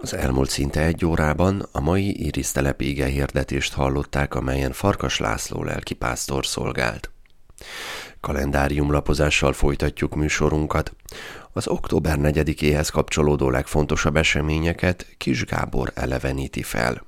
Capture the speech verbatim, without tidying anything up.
Az elmúlt szinte egy órában a mai Irisztelep ige hirdetést hallották, amelyen Farkas László lelkipásztor szolgált. Kalendáriumlapozással folytatjuk műsorunkat. Az október negyedikéhez kapcsolódó legfontosabb eseményeket Kis Gábor eleveníti fel.